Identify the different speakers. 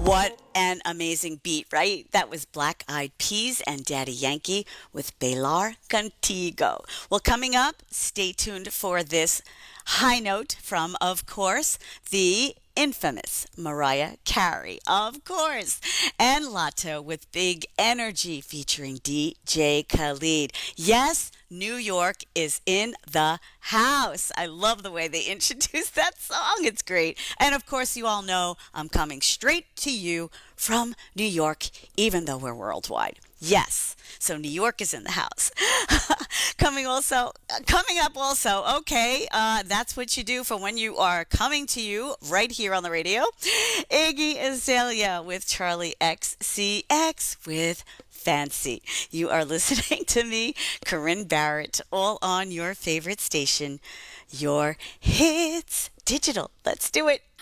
Speaker 1: What an amazing beat, right? That was Black Eyed Peas and Daddy Yankee with Bailar Contigo. Well, coming up, stay tuned for this high note from, of course, the infamous Mariah Carey, of course, and Lato with Big Energy featuring DJ Khalid. Yes, New York is in the house. I love the way they introduced that song. It's great. And of course, you all know I'm coming straight to you from New York, even though we're worldwide. Yes. So New York is in the house. Coming up also, okay, that's what you do for when you are coming to you right here on the radio. Iggy Azalea with Charlie XCX with Fancy. You are listening to me, Corinne Barrett, all on your favorite station, your Hits Digital. Let's do it.